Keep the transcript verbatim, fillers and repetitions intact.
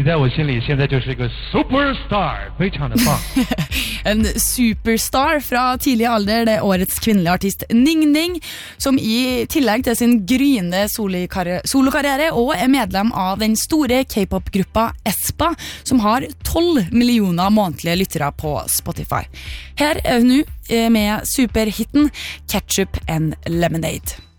你在我心里现在就是一个 superstar 非常的棒 En superstar fra tidlig alder, det er årets kvinnelige artist Ning Ning, som i tillegg til sin gryende solokarriere og er medlem av den store K-pop-gruppa aespa, som har tolv millioner månedlige lyttere på Spotify. Her er hun nå med superhitten Ketchup and Lemonade.